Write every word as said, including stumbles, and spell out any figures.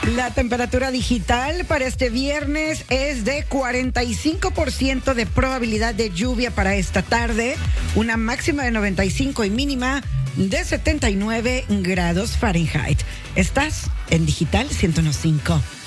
La temperatura digital para este viernes es de cuarenta y cinco por ciento de probabilidad de lluvia para esta tarde, una máxima de noventa y cinco y mínima de setenta y nueve grados Fahrenheit. Estás en Digital ciento uno punto cinco.